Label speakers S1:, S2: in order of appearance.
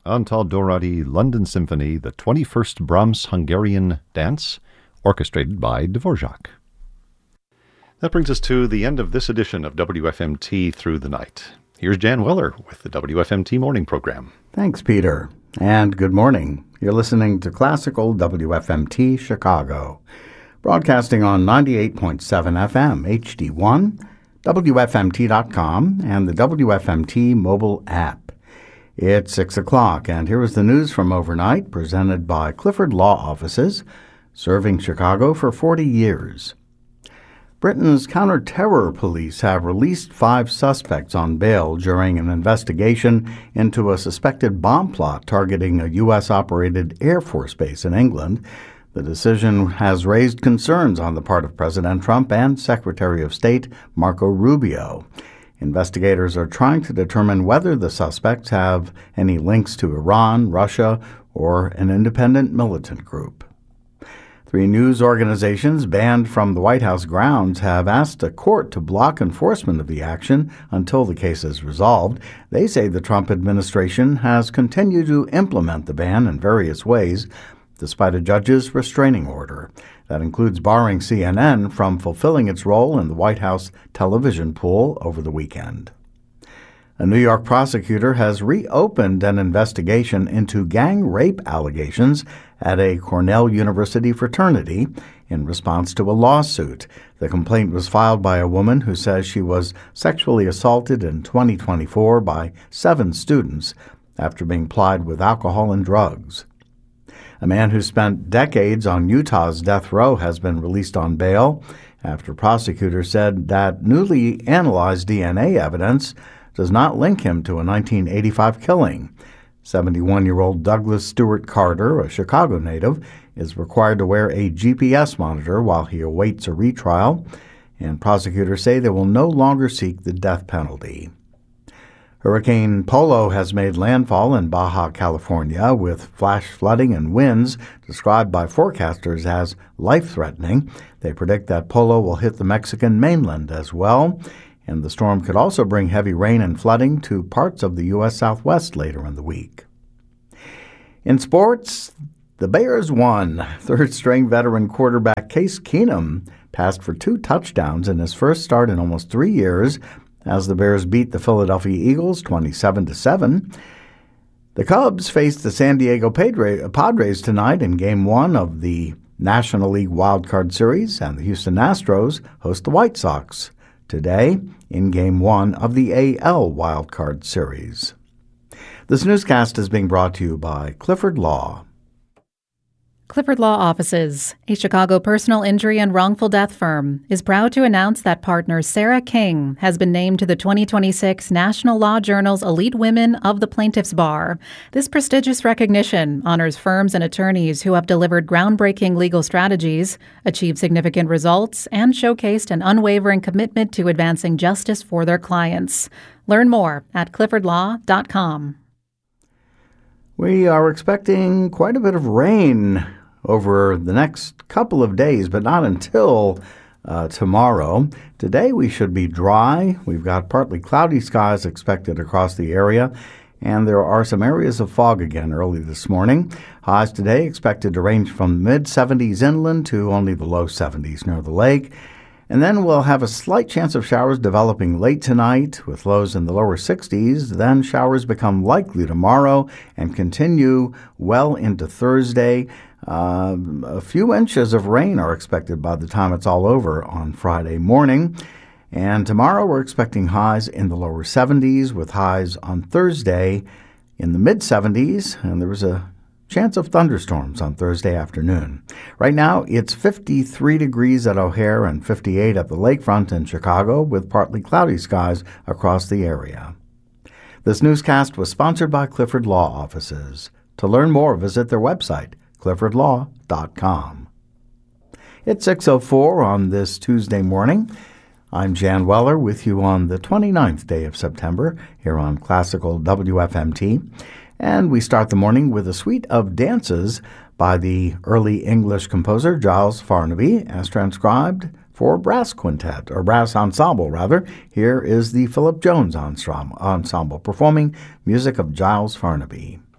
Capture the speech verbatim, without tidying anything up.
S1: Antal Dorati London Symphony, the twenty-first Brahms Hungarian Dance, orchestrated by Dvorak. That brings us to the end of this edition of W F M T Through the Night. Here's Jan Weller with the W F M T Morning Program.
S2: Thanks, Peter, and good morning. You're listening to Classical W F M T Chicago, broadcasting on ninety-eight point seven F M H D one, W F M T dot com, and the W F M T mobile app. It's six o'clock, and here is the news from overnight, presented by Clifford Law Offices, serving Chicago for forty years. Britain's counter-terror police have released five suspects on bail during an investigation into a suspected bomb plot targeting a U S-operated Air Force base in England. The decision has raised concerns on the part of President Trump and Secretary of State Marco Rubio. Investigators are trying to determine whether the suspects have any links to Iran, Russia, or an independent militant group. Three news organizations banned from the White House grounds have asked a court to block enforcement of the action until the case is resolved. They say the Trump administration has continued to implement the ban in various ways, despite a judge's restraining order. That includes barring C N N from fulfilling its role in the White House television pool over the weekend. A New York prosecutor has reopened an investigation into gang rape allegations at a Cornell University fraternity in response to a lawsuit. The complaint was filed by a woman who says she was sexually assaulted in twenty twenty-four by seven students after being plied with alcohol and drugs. A man who spent decades on Utah's death row has been released on bail after prosecutors said that newly analyzed D N A evidence does not link him to a nineteen eighty-five killing. seventy-one-year-old Douglas Stewart Carter, a Chicago native, is required to wear a G P S monitor while he awaits a retrial, and prosecutors say they will no longer seek the death penalty. Hurricane Polo has made landfall in Baja California with flash flooding and winds described by forecasters as life-threatening. They predict that Polo will hit the Mexican mainland as well, and the storm could also bring heavy rain and flooding to parts of the U S Southwest later in the week. In sports, the Bears won. Third-string veteran quarterback Case Keenum passed for two touchdowns in his first start in almost three years as the Bears beat the Philadelphia Eagles twenty-seven to seven. The Cubs faced the San Diego Padres tonight in Game one of the National League Wild Card Series, and the Houston Astros host the White Sox today in Game one of the A L Wild Card Series. This newscast is being brought to you by Clifford Law.
S3: Clifford Law Offices, a Chicago personal injury and wrongful death firm, is proud to announce that partner Sarah King has been named to the twenty twenty-six National Law Journal's Elite Women of the Plaintiffs' Bar. This prestigious recognition honors firms and attorneys who have delivered groundbreaking legal strategies, achieved significant results, and showcased an unwavering commitment to advancing justice for their clients. Learn more at clifford law dot com.
S2: We are expecting quite a bit of rain over the next couple of days, but not until uh, tomorrow. Today we should be dry. We've got partly cloudy skies expected across the area, and there are some areas of fog again early this morning. Highs today expected to range from mid seventies inland to only the low seventies near the lake. And then we'll have a slight chance of showers developing late tonight with lows in the lower sixties. Then showers become likely tomorrow and continue well into Thursday. Uh, a few inches of rain are expected by the time it's all over on Friday morning. And tomorrow we're expecting highs in the lower seventies with highs on Thursday in the mid seventies. And there was a chance of thunderstorms on Thursday afternoon. Right now, it's fifty-three degrees at O'Hare and fifty-eight at the lakefront in Chicago with partly cloudy skies across the area. This newscast was sponsored by Clifford Law Offices. To learn more, visit their website, clifford law dot com. It's six oh four on this Tuesday morning. I'm Jan Weller with you on the twenty-ninth day of September here on Classical W F M T. And we start the morning with a suite of dances by the early English composer Giles Farnaby, as transcribed for brass quintet, or brass ensemble, rather. Here is the Philip Jones Ensemble performing music of Giles Farnaby.